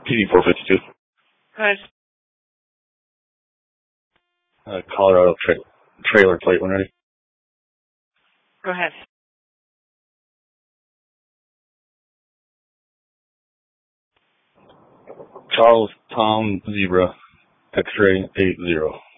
PD452. Go ahead. Colorado trailer plate when ready. Go ahead. Charles Tom Zebra X-ray 80.